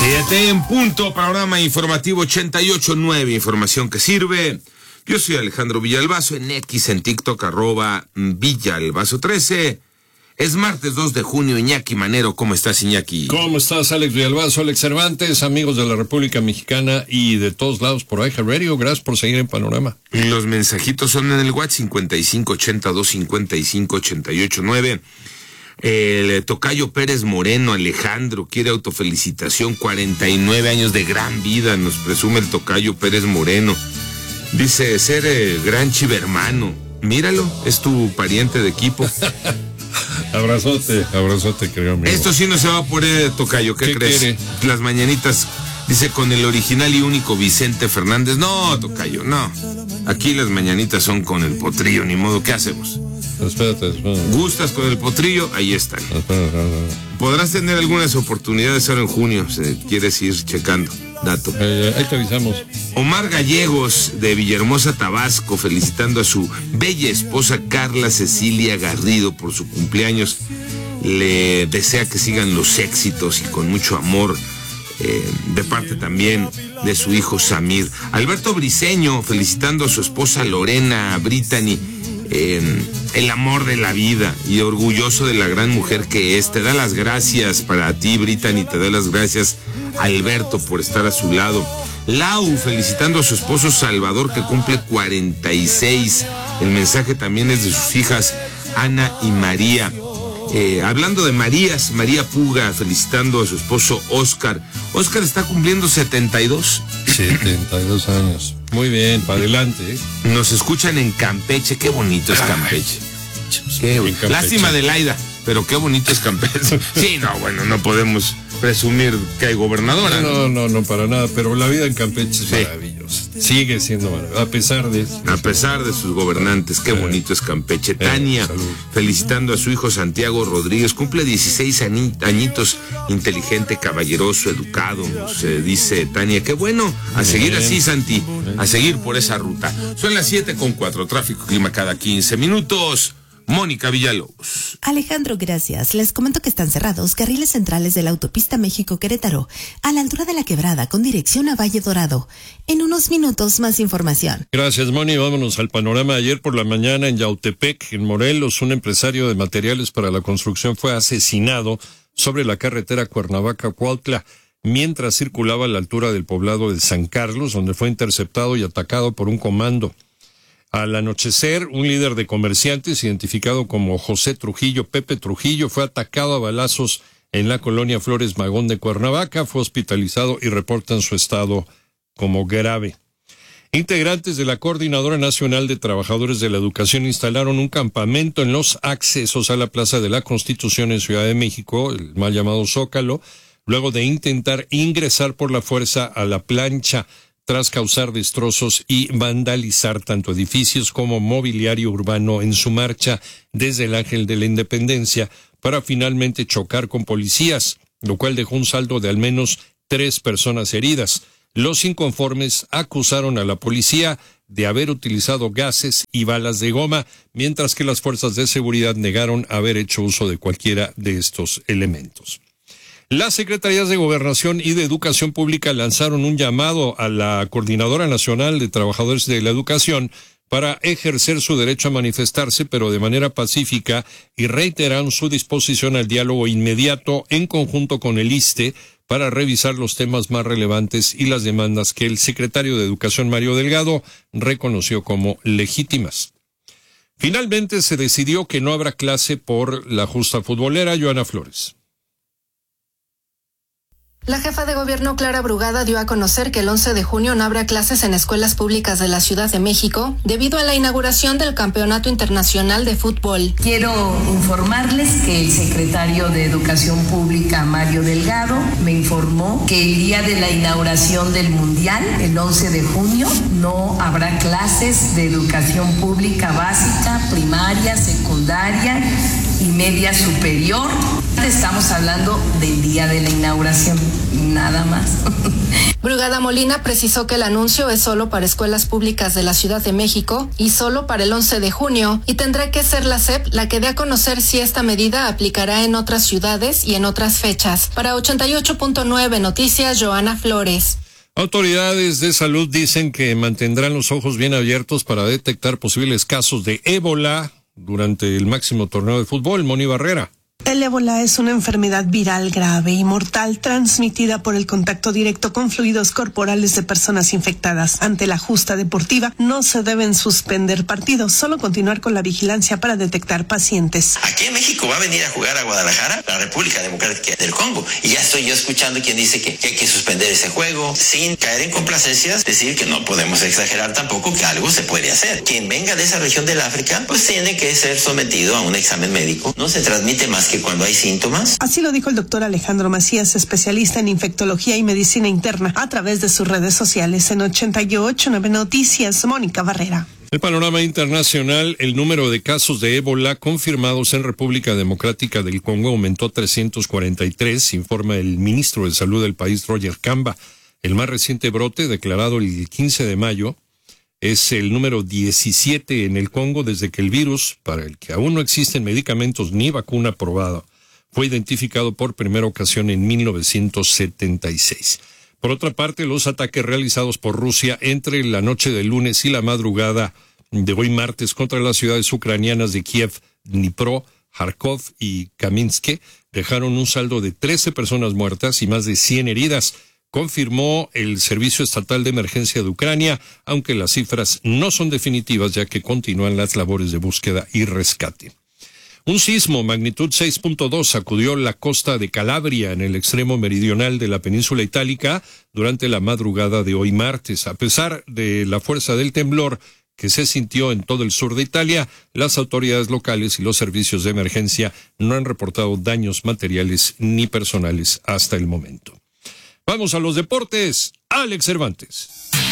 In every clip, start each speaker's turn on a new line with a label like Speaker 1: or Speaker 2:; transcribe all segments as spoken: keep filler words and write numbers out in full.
Speaker 1: Siete en punto, panorama informativo ochenta y ocho punto nueve, información que sirve. Yo soy Alejandro Villalbazo, en X, en TikTok, arroba Villalbazo trece. Es martes dos de junio, Iñaki Manero. ¿Cómo estás, Iñaki?
Speaker 2: ¿Cómo estás, Alex Villalbazo, Alex Cervantes, amigos de la República Mexicana y de todos lados por iHeartRadio? Gracias por seguir en Panorama.
Speaker 1: Los mensajitos son en el WhatsApp cincuenta y cinco ochenta y dos cincuenta y cinco ochenta y ocho nueve. El tocayo Pérez Moreno, Alejandro, quiere autofelicitación, cuarenta y nueve años de gran vida, nos presume el tocayo Pérez Moreno. Dice ser eh, gran chivermano. Míralo, es tu pariente de equipo.
Speaker 2: Abrazote, abrazote, creo, amigo.
Speaker 1: Esto sí no se va a poner, tocayo, ¿qué, ¿Qué crees? Quiere? Las mañanitas, dice, con el original y único Vicente Fernández. No, tocayo, no. Aquí las mañanitas son con el potrillo, ni modo, ¿qué hacemos?
Speaker 2: Espérate, espérate.
Speaker 1: ¿Gustas con el potrillo? Ahí están.
Speaker 2: Espérate, espérate.
Speaker 1: Podrás tener algunas oportunidades ahora en junio, si quieres ir checando. Dato.
Speaker 2: Eh, ahí te avisamos.
Speaker 1: Omar Gallegos, de Villahermosa, Tabasco, felicitando a su bella esposa Carla Cecilia Garrido por su cumpleaños. Le desea que sigan los éxitos y con mucho amor, eh, de parte también de su hijo Samir. Alberto Briceño, felicitando a su esposa Lorena Brittany, eh, el amor de la vida y orgulloso de la gran mujer que es. Te da las gracias para ti, Brittany, te da las gracias Alberto por estar a su lado. Lau, felicitando a su esposo Salvador, que cumple cuarenta y seis. El mensaje también es de sus hijas Ana y María. Eh, hablando de Marías, María Puga, felicitando a su esposo Oscar. Oscar está cumpliendo setenta y dos.
Speaker 2: setenta y dos años. Muy bien, para adelante. ¿eh?
Speaker 1: Nos escuchan en Campeche, qué bonito es Campeche. Qué bon... Campeche. Lástima de Laida, pero qué bonito es Campeche. Sí, no, bueno, no podemos presumir que hay gobernadora.
Speaker 2: No, no, no, no para nada, pero la vida en Campeche es sí. maravillosa. Sigue siendo maravillosa, a pesar de eso.
Speaker 1: A pesar de sus gobernantes, qué eh, bonito es Campeche. Eh, Tania, salud. Felicitando a su hijo Santiago Rodríguez, cumple dieciséis añitos, inteligente, caballeroso, educado, nos eh, dice Tania. Qué bueno, a Bien. seguir así, Santi, Bien. a seguir por esa ruta. Son las siete con cuatro, tráfico, clima cada quince minutos. Mónica Villalobos.
Speaker 3: Alejandro, gracias. Les comento que están cerrados carriles centrales de la autopista México-Querétaro, a la altura de la Quebrada, con dirección a Valle Dorado. En unos minutos, más información.
Speaker 2: Gracias, Moni. Vámonos al panorama. Ayer por la mañana en Yautepec, en Morelos, un empresario de materiales para la construcción fue asesinado sobre la carretera Cuernavaca-Cuautla, mientras circulaba a la altura del poblado de San Carlos, donde fue interceptado y atacado por un comando. Al anochecer, un líder de comerciantes, identificado como José Trujillo, Pepe Trujillo, fue atacado a balazos en la colonia Flores Magón de Cuernavaca, fue hospitalizado y reportan su estado como grave. Integrantes de la Coordinadora Nacional de Trabajadores de la Educación instalaron un campamento en los accesos a la Plaza de la Constitución en Ciudad de México, el mal llamado Zócalo, luego de intentar ingresar por la fuerza a la plancha, tras causar destrozos y vandalizar tanto edificios como mobiliario urbano en su marcha desde el Ángel de la Independencia, para finalmente chocar con policías, lo cual dejó un saldo de al menos tres personas heridas. Los inconformes acusaron a la policía de haber utilizado gases y balas de goma, mientras que las fuerzas de seguridad negaron haber hecho uso de cualquiera de estos elementos. Las Secretarías de Gobernación y de Educación Pública lanzaron un llamado a la Coordinadora Nacional de Trabajadores de la Educación para ejercer su derecho a manifestarse, pero de manera pacífica, y reiteran su disposición al diálogo inmediato en conjunto con el ISSSTE para revisar los temas más relevantes y las demandas que el secretario de Educación, Mario Delgado, reconoció como legítimas. Finalmente se decidió que no habrá clase por la justa futbolera. Joana Flores.
Speaker 4: La jefa de gobierno Clara Brugada dio a conocer que el once de junio no habrá clases en escuelas públicas de la Ciudad de México debido a la inauguración del Campeonato Internacional de Fútbol.
Speaker 5: Quiero informarles que el secretario de Educación Pública, Mario Delgado, me informó que el día de la inauguración del Mundial, el once de junio, no habrá clases de educación pública básica, primaria, secundaria y media superior. Estamos hablando del día de la inauguración, nada más.
Speaker 4: Brugada Molina precisó que el anuncio es solo para escuelas públicas de la Ciudad de México y solo para el once de junio, y tendrá que ser la S E P la que dé a conocer si esta medida aplicará en otras ciudades y en otras fechas. Para ochenta y ocho punto nueve Noticias, Joana Flores.
Speaker 2: Autoridades de salud dicen que mantendrán los ojos bien abiertos para detectar posibles casos de ébola durante el máximo torneo de fútbol. Moni Barrera.
Speaker 6: El ébola es una enfermedad viral grave y mortal transmitida por el contacto directo con fluidos corporales de personas infectadas. Ante la justa deportiva, no se deben suspender partidos, solo continuar con la vigilancia para detectar pacientes.
Speaker 7: Aquí en México va a venir a jugar a Guadalajara la República Democrática del Congo, y ya estoy yo escuchando quien dice que, que hay que suspender ese juego, sin caer en complacencias, decir que no podemos exagerar tampoco, que algo se puede hacer. Quien venga de esa región del África, pues tiene que ser sometido a un examen médico. No se transmite más que cuando hay síntomas.
Speaker 6: Así lo dijo el doctor Alejandro Macías, especialista en infectología y medicina interna, a través de sus redes sociales. En ochenta y ocho punto nueve Noticias, Mónica Barrera.
Speaker 2: El panorama internacional, el número de casos de ébola confirmados en República Democrática del Congo aumentó a trescientos cuarenta y tres, informa el ministro de Salud del país, Roger Kamba. El más reciente brote, declarado el quince de mayo, es el número diecisiete en el Congo desde que el virus, para el que aún no existen medicamentos ni vacuna aprobada, fue identificado por primera ocasión en mil novecientos setenta y seis. Por otra parte, los ataques realizados por Rusia entre la noche del lunes y la madrugada de hoy martes contra las ciudades ucranianas de Kiev, Dnipro, Kharkov y Kamiansk dejaron un saldo de trece personas muertas y más de cien heridas, confirmó el Servicio Estatal de Emergencia de Ucrania, aunque las cifras no son definitivas ya que continúan las labores de búsqueda y rescate. Un sismo magnitud seis punto dos sacudió la costa de Calabria en el extremo meridional de la península itálica durante la madrugada de hoy martes. A pesar de la fuerza del temblor que se sintió en todo el sur de Italia, las autoridades locales y los servicios de emergencia no han reportado daños materiales ni personales hasta el momento. Vamos a los deportes. Alex Cervantes.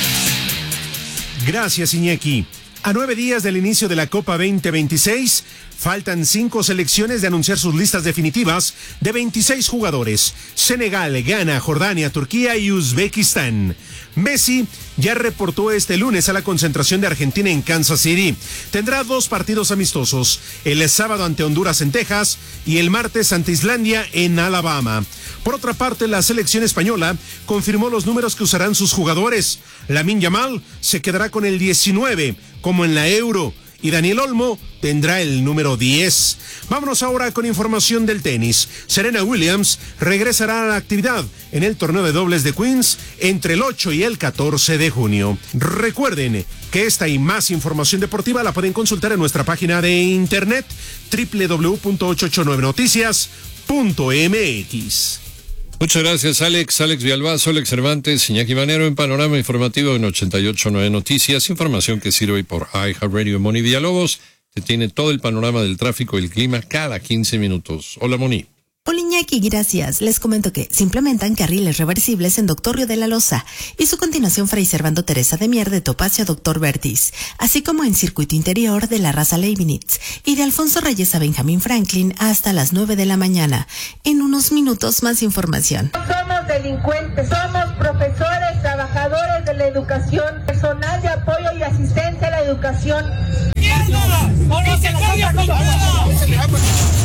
Speaker 8: Gracias, Iñaki. A nueve días del inicio de la Copa veinte veintiséis, faltan cinco selecciones de anunciar sus listas definitivas de veintiséis jugadores. Senegal, Ghana, Jordania, Turquía y Uzbekistán. Messi ya reportó este lunes a la concentración de Argentina en Kansas City. Tendrá dos partidos amistosos, el sábado ante Honduras en Texas y el martes ante Islandia en Alabama. Por otra parte, la selección española confirmó los números que usarán sus jugadores. Lamine Yamal se quedará con el diecinueve, como en la Euro, y Daniel Olmo tendrá el número diez. Vámonos ahora con información del tenis. Serena Williams regresará a la actividad en el torneo de dobles de Queens entre el ocho y el catorce de junio. Recuerden que esta y más información deportiva la pueden consultar en nuestra página de internet doble u doble u doble u punto ochocientos ochenta y nueve noticias punto m x.
Speaker 2: Muchas gracias, Alex. Alex Villalbazo, Alex Cervantes, Iñaki Manero en Panorama Informativo en ochenta y ocho punto nueve Noticias. Información que sirve hoy por iHeartRadio. Moni Villalobos, que tiene todo el panorama del tráfico y el clima cada quince minutos. Hola, Moni.
Speaker 3: Hola, Iñaki, gracias. Les comento que se implementan carriles reversibles en Doctor Río de la Loza y su continuación Fray Servando Teresa de Mier de Topacio a Doctor Vertis, así como en circuito interior de la Raza Leibniz y de Alfonso Reyes a Benjamín Franklin hasta las nueve de la mañana. En unos minutos más información.
Speaker 9: No somos delincuentes, somos profesores, trabajadores de la educación, personal de apoyo y asistente a la educación. ¡Mierda! ¡O no se calla con todo!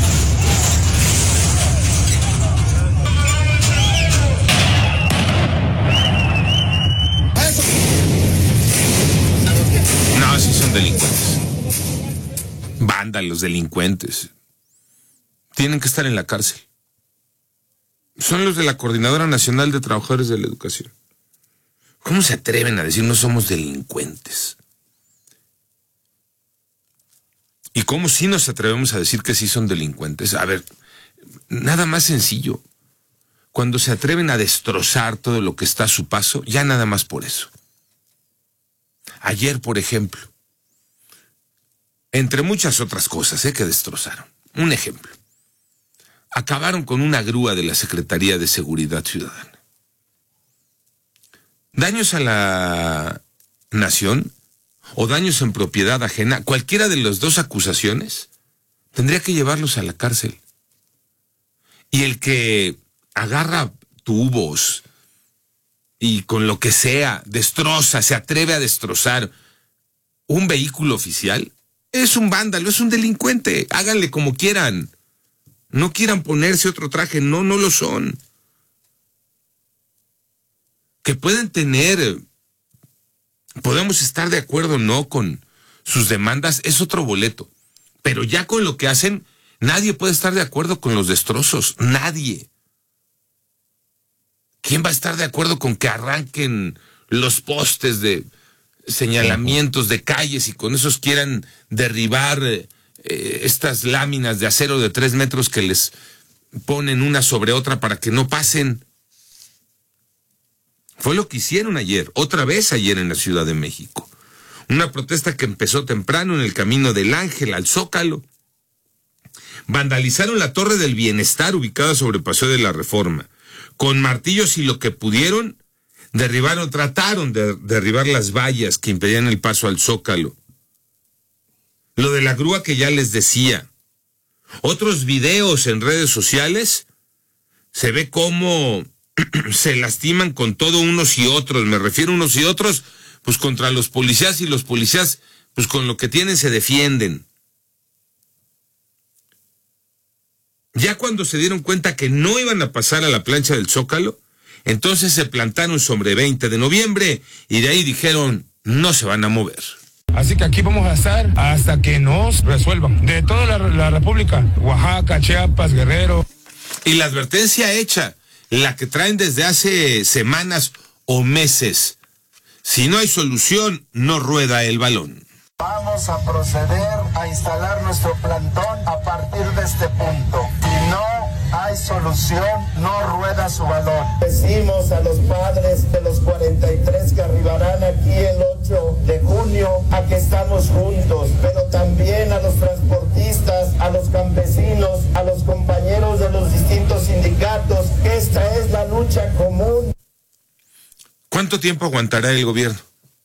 Speaker 1: No, sí son delincuentes. Vándalos, delincuentes. Tienen que estar en la cárcel. Son los de la Coordinadora Nacional de Trabajadores de la Educación. ¿Cómo se atreven a decir no somos delincuentes? ¿Y cómo sí nos atrevemos a decir que sí son delincuentes? A ver, nada más sencillo. Cuando se atreven a destrozar todo lo que está a su paso, ya nada más por eso. Ayer, por ejemplo, entre muchas otras cosas ¿eh? que destrozaron. Un ejemplo. Acabaron con una grúa de la Secretaría de Seguridad Ciudadana. Daños a la nación o daños en propiedad ajena, cualquiera de las dos acusaciones, tendría que llevarlos a la cárcel. Y el que agarra tubos y con lo que sea destroza, se atreve a destrozar un vehículo oficial, es un vándalo, es un delincuente. Háganle como quieran. No quieran ponerse otro traje, no, no lo son. Que pueden tener, podemos estar de acuerdo o no con sus demandas, es otro boleto. Pero ya con lo que hacen, nadie puede estar de acuerdo con los destrozos, nadie. ¿Quién va a estar de acuerdo con que arranquen los postes de señalamientos de calles y con esos quieran derribar eh, estas láminas de acero de tres metros que les ponen una sobre otra para que no pasen? Fue lo que hicieron ayer, otra vez ayer en la Ciudad de México. Una protesta que empezó temprano en el Camino del Ángel al Zócalo. Vandalizaron la Torre del Bienestar ubicada sobre Paseo de la Reforma. Con martillos y lo que pudieron, derribaron, trataron de derribar las vallas que impedían el paso al Zócalo. Lo de la grúa que ya les decía. Otros videos en redes sociales, se ve cómo se lastiman con todo unos y otros. Me refiero a unos y otros, pues contra los policías, y los policías, pues con lo que tienen se defienden. Ya cuando se dieron cuenta que no iban a pasar a la plancha del Zócalo, entonces se plantaron sobre veinte de noviembre y de ahí dijeron, no se van a mover.
Speaker 10: Así que aquí vamos a estar hasta que nos resuelvan. De toda la, la República, Oaxaca, Chiapas, Guerrero.
Speaker 1: Y la advertencia hecha, la que traen desde hace semanas o meses. Si no hay solución, no rueda el balón.
Speaker 11: Vamos a proceder a instalar nuestro plantón a partir de este punto. Si no hay solución, no rueda su balón. Decimos a los padres de los cuarenta y tres que arribarán aquí el ocho de junio a que estamos juntos, pero también a los transportistas, a los campesinos, a los compañeros de los distintos sindicatos, que esta es la lucha común.
Speaker 1: ¿Cuánto tiempo aguantará el gobierno?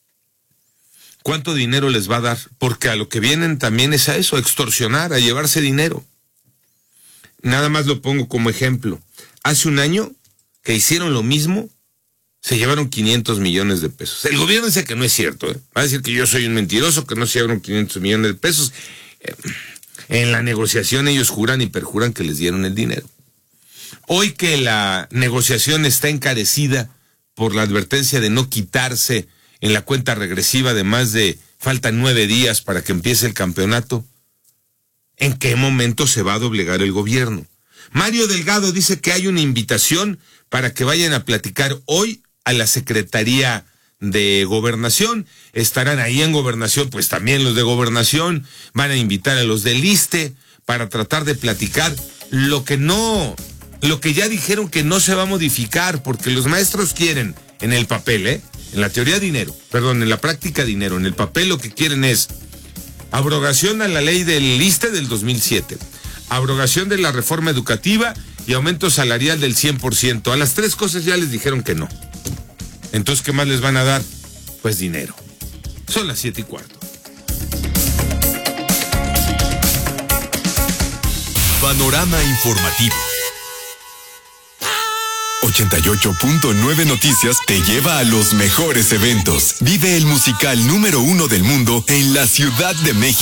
Speaker 1: ¿Cuánto dinero les va a dar? Porque a lo que vienen también es a eso, a extorsionar, a llevarse dinero. Nada más lo pongo como ejemplo. Hace un año que hicieron lo mismo, se llevaron quinientos millones de pesos. El gobierno dice que no es cierto, ¿eh? Va a decir que yo soy un mentiroso, que no se llevaron quinientos millones de pesos. Eh, en la negociación ellos juran y perjuran que les dieron el dinero. Hoy que la negociación está encarecida por la advertencia de no quitarse en la cuenta regresiva de más de, faltan nueve días para que empiece el campeonato, ¿en qué momento se va a doblegar el gobierno? Mario Delgado dice que hay una invitación para que vayan a platicar hoy a la Secretaría de Gobernación. Estarán ahí en Gobernación, pues también los de Gobernación, van a invitar a los del ISSSTE para tratar de platicar lo que no, lo que ya dijeron que no se va a modificar, porque los maestros quieren, en el papel, ¿eh? En la teoría dinero, perdón, en la práctica dinero, en el papel lo que quieren es abrogación a la ley del ISSSTE del dos mil siete, abrogación de la reforma educativa y aumento salarial del cien por ciento. A las tres cosas ya les dijeron que no. Entonces, ¿qué más les van a dar? Pues dinero. Son las siete y cuarto.
Speaker 12: Panorama informativo. ochenta y ocho punto nueve Noticias te lleva a los mejores eventos. Vive el musical número uno del mundo en la Ciudad de México.